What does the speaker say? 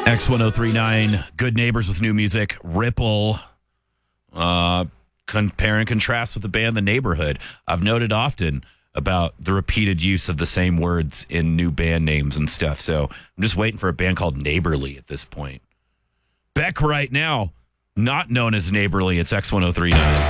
X1039, Good Neighbors with new music. Ripple, compare and contrast with the band The Neighborhood. I've noted often about the repeated use of the same words in new band names and stuff. So I'm just waiting for a band called Neighborly at this point. Beck right now, not known as Neighborly. It's X1039.